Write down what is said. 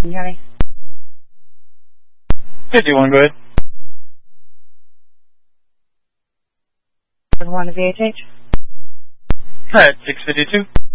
Can you hear me? 51, go ahead. Everyone to VHH? Hi, 652.